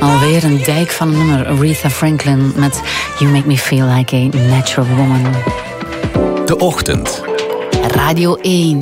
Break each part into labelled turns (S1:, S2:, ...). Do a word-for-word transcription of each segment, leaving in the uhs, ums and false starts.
S1: Alweer een dijk van een nummer. Aretha Franklin met You Make Me Feel Like a Natural Woman.
S2: De Ochtend.
S1: Radio één.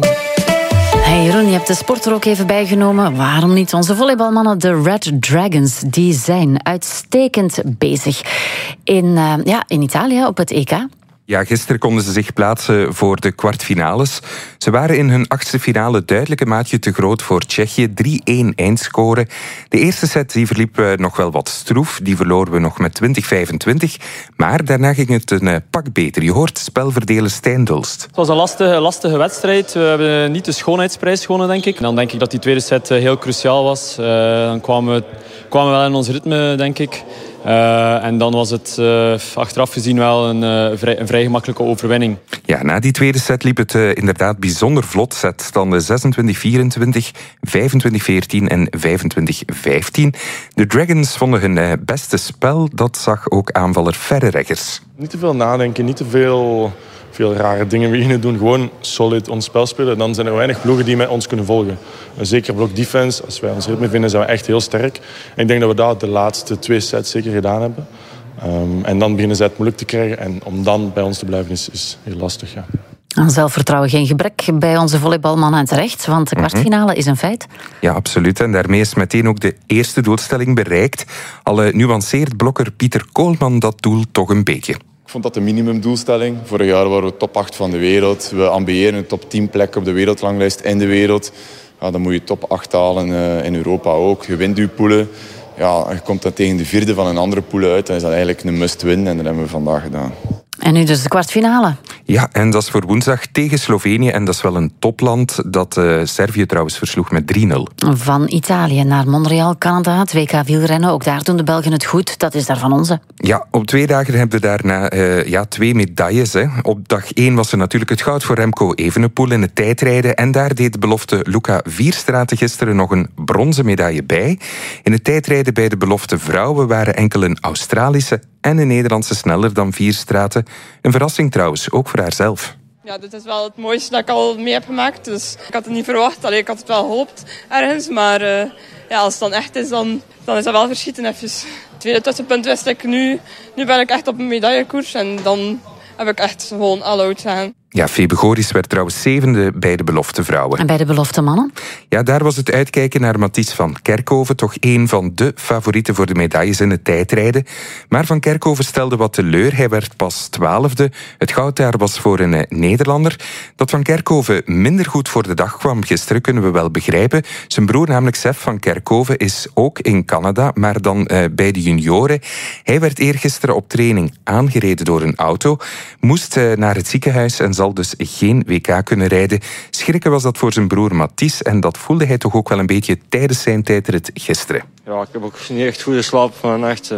S1: Hey Jeroen, je hebt de sport er ook even bijgenomen. Waarom niet? Onze volleybalmannen, de Red Dragons, die zijn uitstekend bezig in, uh, ja, in Italië op het E K.
S3: Ja, gisteren konden ze zich plaatsen voor de kwartfinales. Ze waren in hun achtste finale duidelijk een maatje te groot voor Tsjechië. drie-één eindscore. De eerste set die verliep nog wel wat stroef. Die verloren we nog met twintig vijfentwintig. Maar daarna ging het een pak beter. Je hoort spelverdeler Stijn Dulst.
S4: Het was een lastige, lastige wedstrijd. We hebben niet de schoonheidsprijs gewonnen, denk ik. En dan denk ik dat die tweede set heel cruciaal was. Uh, dan kwamen we, kwamen we wel in ons ritme, denk ik. Uh, en dan was het uh, achteraf gezien wel een, uh, vrij, een vrij gemakkelijke overwinning.
S3: Ja, na die tweede set liep het uh, inderdaad bijzonder vlot. Setstanden zesentwintig vierentwintig, vijfentwintig veertien en vijfentwintig vijftien. De Dragons vonden hun uh, beste spel. Dat zag ook aanvaller Verrereggers.
S5: Niet te veel nadenken, niet te veel, veel rare dingen beginnen doen. Gewoon solid ons spel spelen. Dan zijn er weinig ploegen die met ons kunnen volgen. Zeker blok defense, als wij ons ritme vinden, zijn we echt heel sterk. En ik denk dat we dat de laatste twee sets zeker gedaan hebben. Um, en dan beginnen zij het moeilijk te krijgen. En om dan bij ons te blijven is, is heel lastig, ja.
S1: Aan zelfvertrouwen geen gebrek bij onze volleybalmannen terecht, want de kwartfinale is een feit.
S3: Ja, absoluut. En daarmee is meteen ook de eerste doelstelling bereikt. Al uh, nuanceert blokker Pieter Koolman dat doel toch een beetje.
S6: Ik vond dat de minimumdoelstelling. Vorig jaar waren we top acht van de wereld. We ambiëren een top tien plek op de wereldranglijst in de wereld. Ja, dan moet je top acht halen uh, in Europa ook. Je wint je poelen. Ja, je komt dan tegen de vierde van een andere pool uit. Dan is dat eigenlijk een must-win en dat hebben we vandaag gedaan.
S1: En nu dus de kwartfinale.
S3: Ja, en dat is voor woensdag tegen Slovenië. En dat is wel een topland dat uh, Servië trouwens versloeg met drie nul.
S1: Van Italië naar Montreal, Canada, het W K wielrennen. Ook daar doen de Belgen het goed. Dat is daar van onze.
S3: Ja, op twee dagen hebben we daarna uh, ja, twee medailles. Hè. Op dag één was er natuurlijk het goud voor Remco Evenepoel in het tijdrijden. En daar deed de belofte Luca Vierstraten gisteren nog een bronzen medaille bij. In het tijdrijden bij de belofte vrouwen waren enkel een Australische en een Nederlandse sneller dan Vierstraten. Een verrassing trouwens, ook voor haarzelf.
S7: Ja, dit is wel het mooiste dat ik al mee heb gemaakt. Dus ik had het niet verwacht. Allee, ik had het wel gehoopt ergens. Maar uh, ja, als het dan echt is, dan, dan is dat wel verschieten even. Het tweede tussenpunt wist ik nu. Nu ben ik echt op een medaillekoers. En dan heb ik echt gewoon all-out gaan.
S3: Ja, Febe Goris werd trouwens zevende bij de belofte vrouwen.
S1: En bij de belofte mannen?
S3: Ja, daar was het uitkijken naar Mathies van Kerkhoven. Toch een van de favorieten voor de medailles in het tijdrijden. Maar Van Kerkhoven stelde wat teleur. Hij werd pas twaalfde. Het goud daar was voor een Nederlander. Dat Van Kerkhoven minder goed voor de dag kwam gisteren kunnen we wel begrijpen. Zijn broer, namelijk Sef van Kerkhoven, is ook in Canada, maar dan uh, bij de junioren. Hij werd eergisteren op training aangereden door een auto. Moest uh, naar het ziekenhuis en zal dus geen W K kunnen rijden. Schrikken was dat voor zijn broer Mathies en dat voelde hij toch ook wel een beetje tijdens zijn tijdrit gisteren.
S8: Ja, ik heb ook niet echt goed geslapen vannacht. Uh,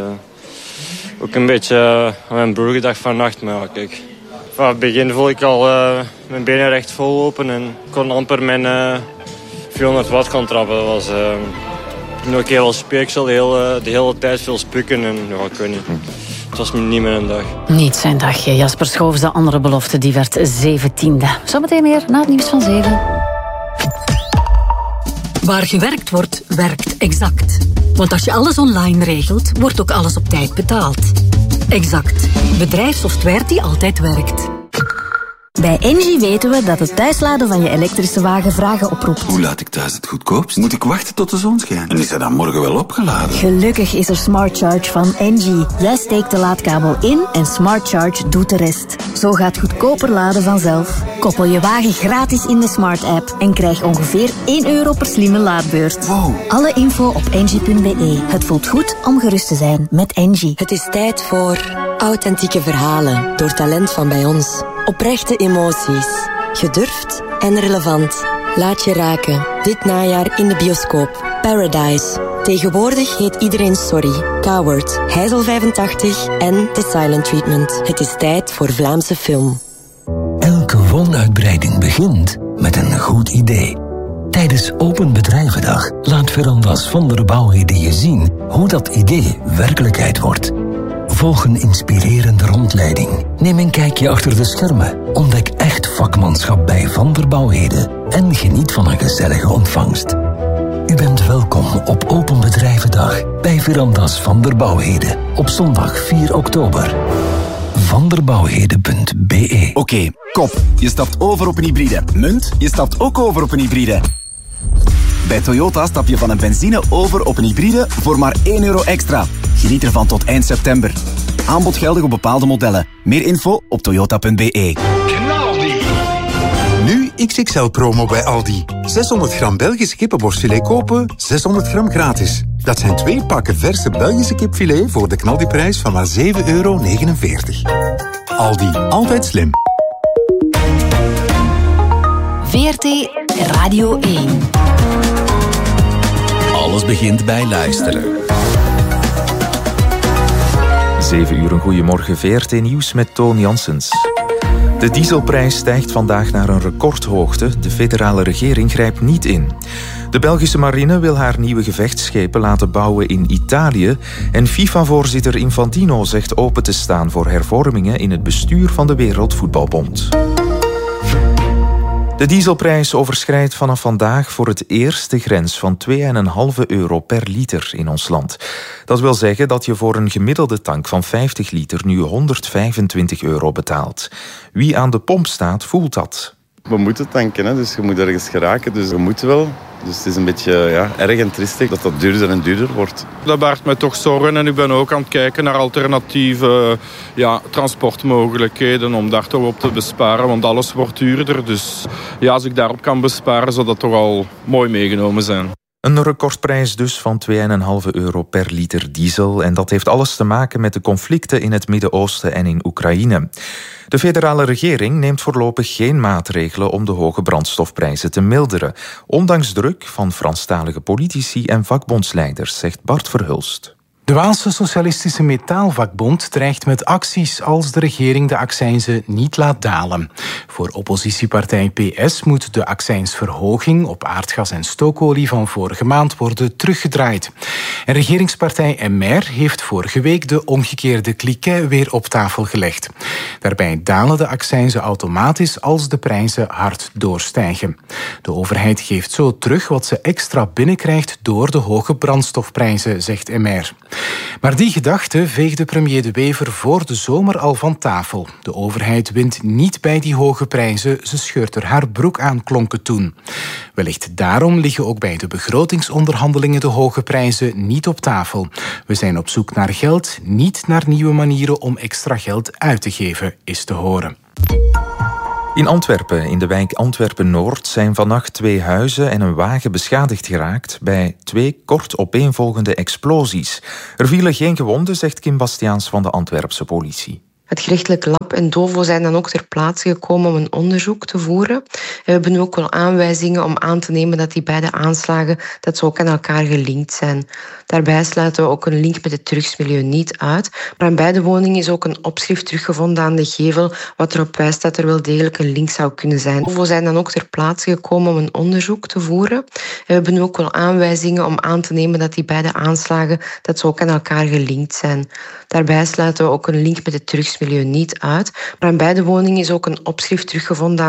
S8: ook een beetje uh, aan mijn broer gedacht vannacht, maar ja, kijk. Van het begin voelde ik al uh, mijn benen recht vol lopen en ik kon amper mijn uh, vierhonderd watt gaan trappen. Dat was uh, ook heel speeksel, de hele, de hele tijd veel spukken en ja, ik weet niet. Het was niet meer een dag.
S1: Niet zijn dagje. Jasper Schoofs, de andere belofte, die werd zeventiende. Zometeen meer na het nieuws van zeven.
S9: Waar gewerkt wordt, werkt Exact. Want als je alles online regelt, wordt ook alles op tijd betaald. Exact. Bedrijfssoftware die altijd werkt.
S10: Bij Engie weten we dat het thuisladen van je elektrische wagen vragen oproept.
S11: Hoe laat ik thuis het goedkoopst? Moet ik wachten tot de zon schijnt? En is hij dan morgen wel opgeladen?
S10: Gelukkig is er Smart Charge van Engie. Jij steekt de laadkabel in en Smart Charge doet de rest. Zo gaat goedkoper laden vanzelf. Koppel je wagen gratis in de Smart app en krijg ongeveer één euro per slimme laadbeurt.
S11: Wow.
S10: Alle info op engie punt be. Het voelt goed om gerust te zijn met Engie.
S12: Het is tijd voor authentieke verhalen door talent van bij ons. Oprechte emoties. Gedurfd en relevant. Laat je raken. Dit najaar in de bioscoop. Paradise. Tegenwoordig heet iedereen Sorry. Coward. Heizel vijfentachtig en The Silent Treatment. Het is tijd voor Vlaamse film.
S13: Elke woonuitbreiding begint met een goed idee. Tijdens Open Bedrijvendag laat Verandas van der Bouwheden je zien hoe dat idee werkelijkheid wordt. Volg een inspirerende rondleiding. Neem een kijkje achter de schermen. Ontdek echt vakmanschap bij Van der Bouwheden. En geniet van een gezellige ontvangst. U bent welkom op Open Bedrijvendag bij Verandas Van der Bouwheden op zondag vier oktober. van der bouwheden punt b e.
S14: Oké, okay, kop. Je stapt over op een hybride. Munt, je stapt ook over op een hybride. Bij Toyota stap je van een benzine over op een hybride voor maar één euro extra. Geniet ervan tot eind september. Aanbod geldig op bepaalde modellen. Meer info op toyota punt b e.
S15: Nu X X L-promo bij Aldi. zeshonderd gram Belgische kippenborstfilet kopen, zeshonderd gram gratis. Dat zijn twee pakken verse Belgische kipfilet voor de knaldiprijs van maar zeven euro negenenveertig. Aldi, altijd slim.
S10: V R T Radio één.
S2: Alles begint bij luisteren.
S16: zeven uur, een goeiemorgen. V R T Nieuws met Toon Janssens. De dieselprijs stijgt vandaag naar een recordhoogte. De federale regering grijpt niet in. De Belgische marine wil haar nieuwe gevechtsschepen laten bouwen in Italië. En FIFA-voorzitter Infantino zegt open te staan voor hervormingen in het bestuur van de Wereldvoetbalbond. De dieselprijs overschrijdt vanaf vandaag voor het eerst de grens van twee komma vijf euro per liter in ons land. Dat wil zeggen dat je voor een gemiddelde tank van vijftig liter nu honderdvijfentwintig euro betaalt. Wie aan de pomp staat, voelt dat.
S6: We moeten tanken, hè? Dus je moet ergens geraken, dus we moeten wel. Dus het is een beetje ja, erg en triestig dat dat duurder en duurder wordt.
S5: Dat baart mij toch zorgen en ik ben ook aan het kijken naar alternatieve ja, transportmogelijkheden om daar toch op te besparen, want alles wordt duurder. Dus ja, als ik daarop kan besparen, zou dat toch al mooi meegenomen zijn.
S16: Een recordprijs dus van twee komma vijf euro per liter diesel. En dat heeft alles te maken met de conflicten in het Midden-Oosten en in Oekraïne. De federale regering neemt voorlopig geen maatregelen om de hoge brandstofprijzen te milderen. Ondanks druk van Franstalige politici en vakbondsleiders, zegt Bart Verhulst.
S17: De Waalse Socialistische Metaalvakbond dreigt met acties als de regering de accijnzen niet laat dalen. Voor oppositiepartij P S moet de accijnsverhoging op aardgas en stookolie van vorige maand worden teruggedraaid. En regeringspartij M R heeft vorige week de omgekeerde cliquet weer op tafel gelegd. Daarbij dalen de accijnzen automatisch als de prijzen hard doorstijgen. De overheid geeft zo terug wat ze extra binnenkrijgt door de hoge brandstofprijzen, zegt M R. Maar die gedachte veegde premier De Wever voor de zomer al van tafel. De overheid wint niet bij die hoge prijzen, ze scheurt er haar broek aan, klonk het toen. Wellicht daarom liggen ook bij de begrotingsonderhandelingen de hoge prijzen niet op tafel. We zijn op zoek naar geld, niet naar nieuwe manieren om extra geld uit te geven, is te horen.
S16: In Antwerpen, in de wijk Antwerpen-Noord, zijn vannacht twee huizen en een wagen beschadigd geraakt bij twee kort opeenvolgende explosies. Er vielen geen gewonden, zegt Kim Bastiaans van de Antwerpse politie.
S18: Het gerechtelijk lab en DOVO zijn dan ook ter plaatse gekomen om een onderzoek te voeren. We hebben ook wel aanwijzingen om aan te nemen dat die beide aanslagen dat ze ook aan elkaar gelinkt zijn. Daarbij sluiten we ook een link met het drugsmilieu niet uit. Maar aan beide woningen is ook een opschrift teruggevonden aan de gevel, wat erop wijst dat er wel degelijk een link zou kunnen zijn. DOVO zijn dan ook ter plaatse gekomen om een onderzoek te voeren. We hebben ook wel aanwijzingen om aan te nemen dat die beide aanslagen dat ze ook aan elkaar gelinkt zijn. Daarbij sluiten we ook een link met het drugsmilieu niet uit. Maar aan beide woningen is ook een opschrift teruggevonden aan